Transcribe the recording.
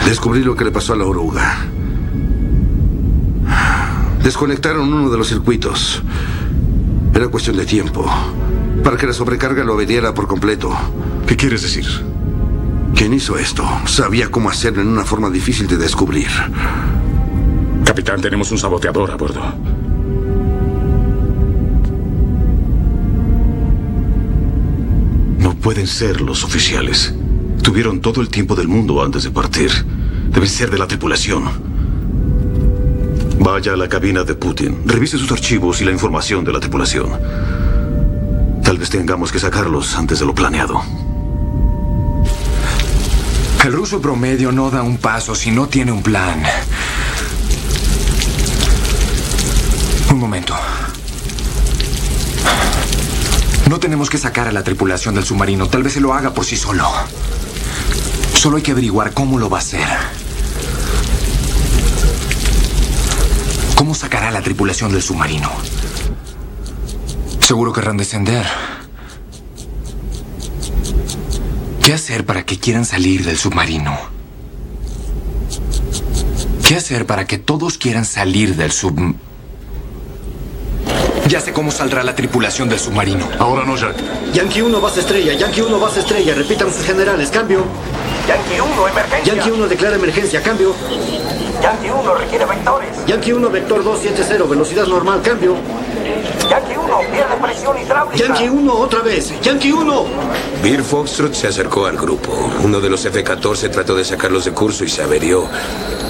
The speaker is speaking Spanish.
Descubrí lo que le pasó a la oruga. Desconectaron uno de los circuitos. Era cuestión de tiempo para que la sobrecarga lo averiara por completo. ¿Qué quieres decir? ¿Quién hizo esto? Sabía cómo hacerlo en una forma difícil de descubrir. Capitán, tenemos un saboteador a bordo. No pueden ser los oficiales. Tuvieron todo el tiempo del mundo antes de partir. Deben ser de la tripulación. Vaya a la cabina de Putin. Revise sus archivos y la información de la tripulación. Tal vez tengamos que sacarlos antes de lo planeado. El ruso promedio no da un paso si no tiene un plan. Un momento. No tenemos que sacar a la tripulación del submarino. Tal vez se lo haga por sí solo. Solo hay que averiguar cómo lo va a hacer. ¿Cómo sacará a la tripulación del submarino? Seguro querrán descender. ¿Qué hacer para que quieran salir del submarino? ¿Qué hacer para que todos quieran salir del submarino? Ya sé cómo saldrá la tripulación del submarino. Ahora no, Jack. Yankee 1, base estrella. Yankee 1, base estrella. Repitan sus generales. Cambio. Yankee 1, emergencia. Yankee 1, declara emergencia. Cambio. Yankee 1, requiere vectores. Yankee 1, vector 270. Velocidad normal. Cambio. Yankee 1, pierde presión hidráulica. Yankee 1, otra vez. Yankee 1. Beer Foxtrot se acercó al grupo. Uno de los F-14 trató de sacarlos de curso y se averió.